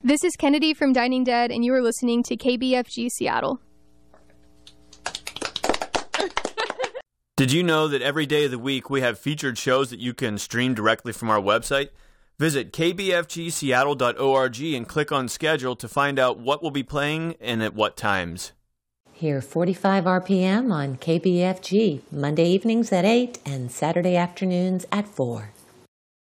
This is Kennedy from Dining Dead, and you are listening to KBFG Seattle. Did you know that every day of the week we have featured shows that you can stream directly from our website? Visit kbfgseattle.org and click on schedule to find out what will be playing and at what times. Hear 45 RPM on KBFG, Monday evenings at 8 and Saturday afternoons at 4.